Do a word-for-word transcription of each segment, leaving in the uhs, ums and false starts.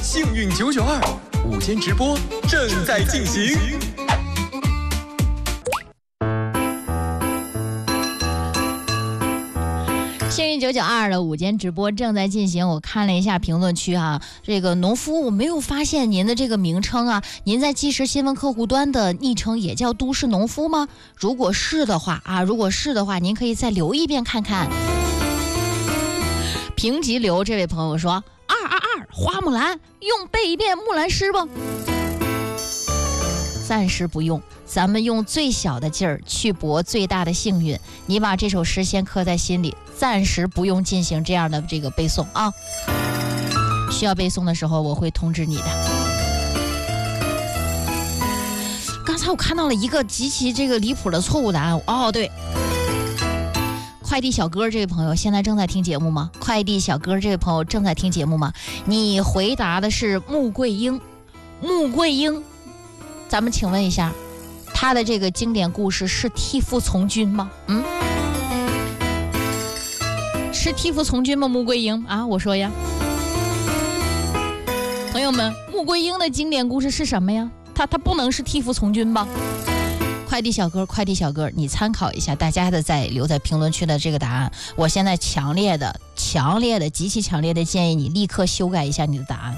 幸运九九二午间直播正在进行。 幸运九九二的午间直播正在进行，我看了一下评论区啊，这个农夫我没有发现您的这个名称啊，您在即时新闻客户端的昵称也叫都市农夫吗？如果是的话啊，如果是的话，您可以再留一遍看看。平吉流这位朋友说，二二二花木兰，用背一遍木兰诗不？暂时不用，咱们用最小的劲儿去博最大的幸运。你把这首诗先刻在心里，暂时不用进行这样的这个背诵啊。需要背诵的时候，我会通知你的。刚才我看到了一个极其这个离谱的错误答案哦，对。快递小哥这位朋友现在正在听节目吗？快递小哥这位朋友正在听节目吗？你回答的是穆桂英，穆桂英。咱们请问一下，他的这个经典故事是替父从军吗？嗯，是替父从军吗？穆桂英啊，我说呀，朋友们，穆桂英的经典故事是什么呀？他他不能是替父从军吧？快递小哥，快递小哥，你参考一下大家的在留在评论区的这个答案。我现在强烈的、强烈的、极其强烈的建议你立刻修改一下你的答案。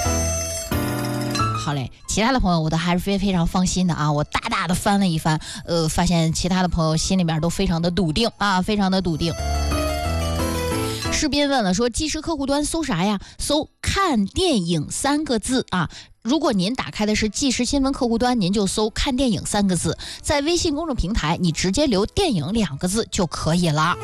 好嘞，其他的朋友我都还是非非常放心的啊！我大大的翻了一翻，呃，发现其他的朋友心里面都非常的笃定啊，非常的笃定。士斌问了说，即时客户端搜啥呀？搜看电影三个字啊！如果您打开的是即时新闻客户端，您就搜看电影三个字，在微信公众平台你直接留电影两个字就可以了。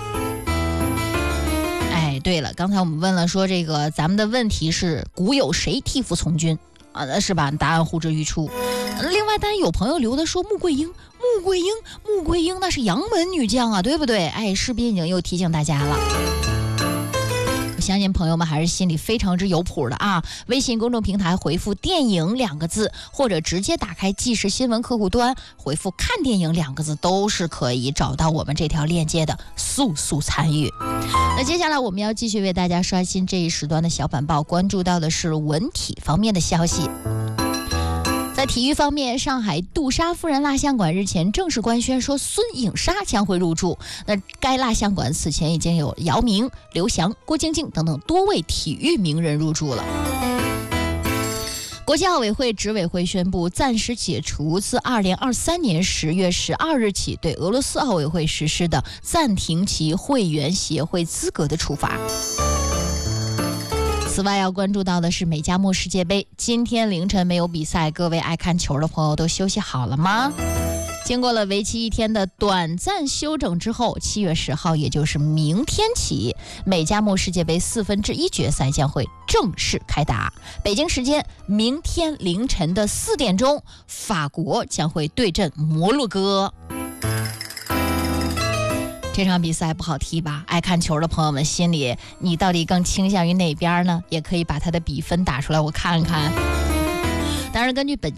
哎，对了，刚才我们问了说，这个咱们的问题是古有谁替父从军啊，是吧？答案呼之欲出。另外，当然有朋友留的说穆桂英，穆桂英，穆桂英那是杨门女将啊，对不对？哎，士兵已经又提醒大家了。我相信朋友们还是心里非常之有谱的啊！微信公众平台回复电影两个字，或者直接打开即时新闻客户端回复看电影两个字，都是可以找到我们这条链接的，速速参与。那接下来我们要继续为大家刷新这一时段的小板报，关注到的是文体方面的消息。在体育方面，上海杜莎夫人蜡像馆日前正式官宣说孙颖莎将会入驻。那该蜡像馆此前已经有姚明、刘翔、郭晶晶等等多位体育名人入驻了。国际奥委会执委会宣布，暂时解除自二零二三年十月十二日起对俄罗斯奥委会实施的暂停其会员协会资格的处罚。此外要关注到的是美加墨世界杯，今天凌晨没有比赛，各位爱看球的朋友都休息好了吗？经过了为期一天的短暂休整之后，七月十号，也就是明天起，美加墨世界杯四分之一决赛将会正式开打。北京时间明天凌晨的四点钟，法国将会对阵摩洛哥。这场比赛不好踢吧？爱看球的朋友们心里，你到底更倾向于哪边呢？也可以把它的比分打出来，我看看。当然，根据本